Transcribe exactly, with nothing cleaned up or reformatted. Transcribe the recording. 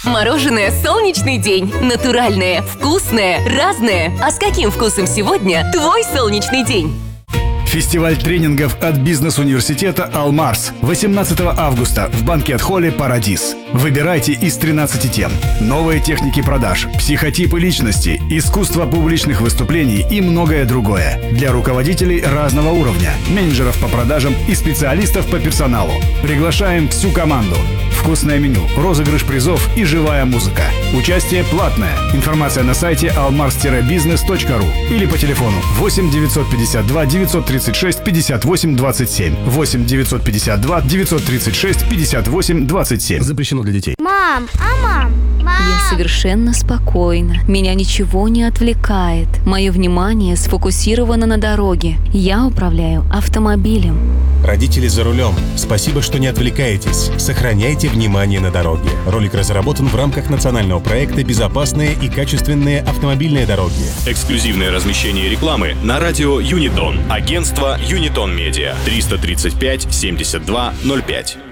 Мороженое «Солнечный день». Натуральное, вкусное, разное. А с каким вкусом сегодня твой солнечный день? Фестиваль тренингов от бизнес-университета «Алмарс» восемнадцатого августа в банкет-холле «Парадис». Выбирайте из тринадцати тем. Новые техники продаж, психотипы личности, искусство публичных выступлений и многое другое. Для руководителей разного уровня, менеджеров по продажам и специалистов по персоналу. Приглашаем всю команду. Вкусное меню, розыгрыш призов и живая музыка. Участие платное. Информация на сайте almars бизнес точка ру или по телефону восемь девятьсот пятьдесят два девятьсот тридцать шесть пятьдесят восемь двадцать семь. восемь девятьсот пятьдесят два девятьсот тридцать шесть пятьдесят восемь двадцать семь. Запрещено для детей. Мам, а мам? Мам. Я совершенно спокойна. Меня ничего не отвлекает. Мое внимание сфокусировано на дороге. Я управляю автомобилем. Родители за рулем. Спасибо, что не отвлекаетесь. Сохраняйте внимание на дороге. Ролик разработан в рамках национального проекта «Безопасные и качественные автомобильные дороги». Эксклюзивное размещение рекламы на радио Юнитон. Агентство Юнитон Медиа. триста тридцать пять семьдесят два ноль пять.